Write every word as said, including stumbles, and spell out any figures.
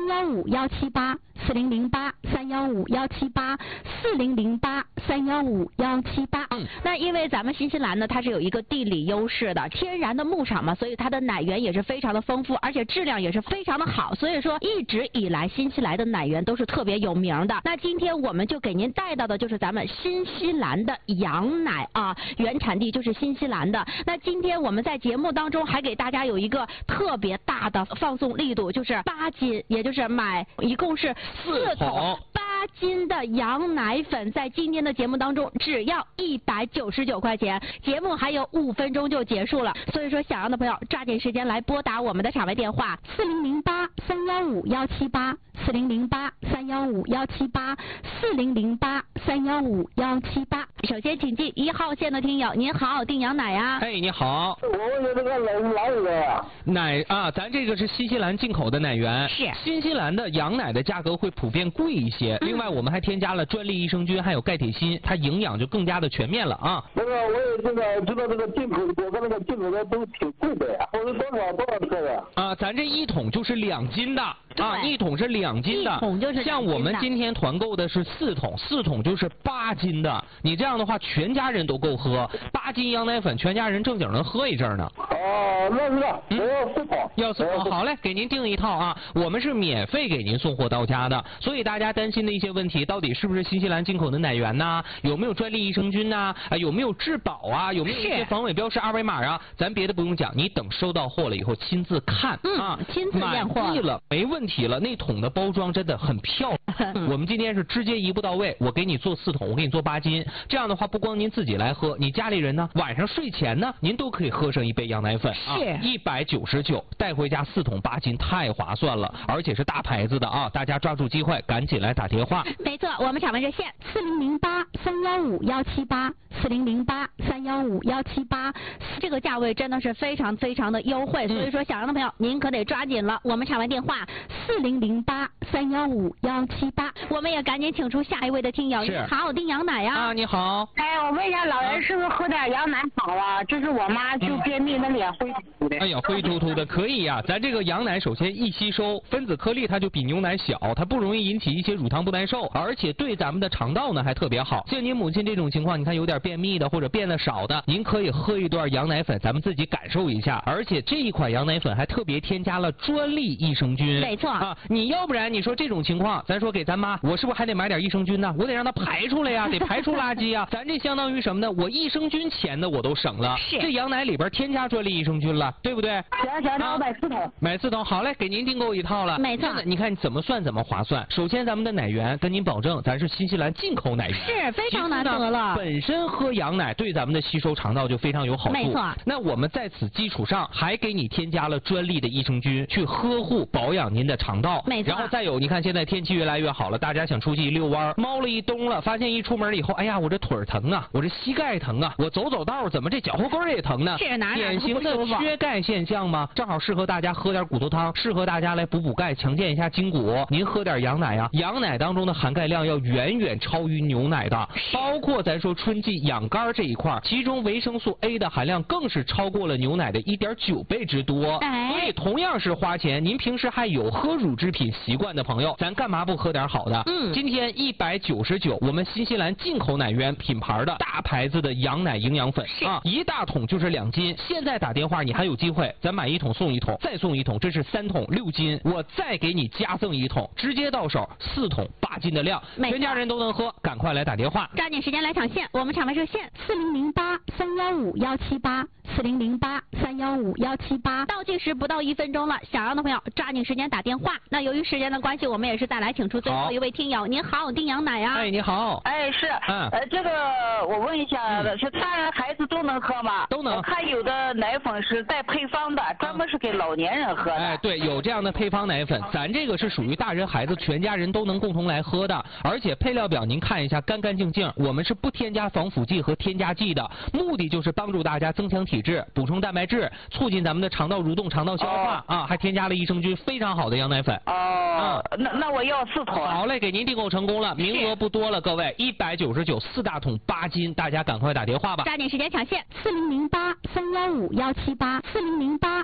三幺五幺七八，四零零八三幺五幺七八，四零零八三幺五幺七八。 嗯， 那因为咱们新西兰呢，它是有一个地理优势的，天然的牧场嘛，所以它的奶源也是非常的丰富，而且质量也是非常的好，所以说一直以来新西兰的奶源都是特别有名的。那今天我们就给您带到的就是咱们新西兰的羊奶啊，原产地就是新西兰的。那今天我们在节目当中还给大家有一个特别大的放送力度，就是八斤，也就是买一共是四桶八斤的羊奶粉，在今天的节目当中只要一百九十九块钱，节目还有五分钟就结束了，所以说想要的朋友抓紧时间来拨打我们的场外电话四零零八三幺五幺七八，四零零八三幺五幺七八，四零零八三幺五幺七八。首先请进一号线的听友，您好，订羊奶呀、啊。 哎，你好。 我问你这个奶哪里的呀？ 奶啊，咱这个是新西兰进口的奶源。 是。 新西兰的羊奶的价格会普遍贵一些，嗯、另外我们还添加了专利益生菌，还有钙铁锌，它营养就更加的全面了啊。 那个我也这个知道这个进口，我看那个进口的都挺贵的呀。我是多少多少克的？ 啊，咱这一桶就是两斤的。啊，一桶是两斤的， 一桶就是两斤的。 像我们今天团购的是四桶，四桶就是八斤的。你这样的话，全家人都够喝，八斤羊奶粉，全家人正经能喝一阵呢。 哦，那是的，我要四桶。 要四桶，好嘞，给您订一套啊，我们是免费给您送货到家的。所以大家担心的一些问题，到底是不是新西兰进口的奶源呐？有没有专利益生菌呐？啊，有没有质保啊？有没有一些防伪标识二维码啊？咱别的不用讲，你等收到货了以后亲自看、 嗯、 啊， 亲自验货， 满意了没问题了，那桶的包装真的很漂亮。我们今天是直接一步到位，我给你做四桶，我给你做八斤。这样的话，不光您自己来喝，你家里人呢，晚上睡前呢，您都可以喝上一杯羊奶粉啊，一百九十九带回家四桶八斤，太划算了，而且是大牌子的啊！大家抓住机会，赶紧来打电话。 没错，我们场外热线四零零八三幺五幺七八，四零零八三幺五幺七八，这个价位真的是非常非常的优惠，所以说想要的朋友您可得抓紧了。我们场外电话四零零八三幺五幺七八，我们也赶紧请出下一位的听友。你好，订羊奶呀、啊。 啊，你好。 哎，我问一下，老人是不是喝点羊奶好啊？就是我妈就便秘，那脸灰秃秃的。 哎呀，灰秃秃的可以呀、啊。咱这个羊奶首先易吸收，分子颗粒它就比牛奶小，它不容易引起一些乳糖不耐受，而且对咱们的肠道呢还特别好。像您母亲这种情况，你看有点便秘的或者便的少的，您可以喝一段羊奶粉，咱们自己感受一下。而且这一款羊奶粉还特别添加了专利益生菌。 没错啊，你要不然你说这种情况，咱说给咱妈，我是不是还得买点益生菌呢？我得让它排出来呀，得排出垃圾呀。咱这相当于什么呢？我益生菌钱呢我都省了， 是这羊奶里边添加专利益生菌了，对不对？ 行行，那我买四桶。 买四桶，好嘞，给您订购一套了。 没错， 你看怎么算怎么划算。首先咱们的奶源跟您保证，咱是新西兰进口奶源， 是非常难得了。 本身喝羊奶对咱们的吸收肠道就非常有好处。 没错。 那我们在此基础上还给你添加了专利的益生菌，去呵护保养您的肠道。 没错。 然后再有，你看现在天气越来越好了，大家想出去遛弯，猫了一冬了，发现一出门以后，哎呀，我这腿疼啊，我这膝盖疼啊，我走走道怎么这脚后跟也疼呢？ 是哪哪典型的缺钙现象吗？正好适合大家喝点骨头汤，适合大家来补补钙，强健一下筋骨。您喝点羊奶啊，羊奶当中的含钙量要远远超于牛奶的，包括咱说春季养肝这一块，其中维生素 A 的含量更是超过了牛奶的 一点九倍之多。 哎， 所以同样是花钱，您平时还有喝乳制品习惯的朋友，咱干嘛不喝点好的？ 嗯， 今天一百九十九，我们新西兰进口奶源品牌的大牌子的羊奶营养粉啊，一大桶就是两斤。现在打电话你还有机会，咱买一桶送一桶，再送一桶，这是三桶六斤，我再给你加赠一桶，直接到手四桶八斤的量，全家人都能喝，赶快来打电话， 抓紧时间来抢线。我们场外热线四零零八三幺五幺七八，四零零八三幺五幺七八，倒计时不到一分钟了，想要的朋友抓紧时间打电话。那由于时间的关系，我们也是再来请出最后一位听友。您好，订羊奶呀、啊。 哎，你好。 哎，是， 嗯， 呃，这个我问一下， 嗯、 是大人孩子都能喝吗？ 都能。 我看有的奶粉是带配方的，专门是给老年人喝的。 哎，对，有这样的配方奶粉，咱这个是属于大人孩子全家人都能共同来喝的，而且配料表您看一下，干干净净，我们是不添加防腐剂和添加剂的，目的就是帮助大家增强体质，补充蛋白质，促进咱们的肠道蠕动、肠道消化、哦、啊，还添加了益生菌，非常好的羊奶粉。 哦，嗯、那那我要四桶。 好嘞，给您订购成功了，名额不多了，各位，一百九十九四大桶八斤，大家赶快打电话吧， 抓紧时间抢线，四零零八三幺五幺七八，四零零八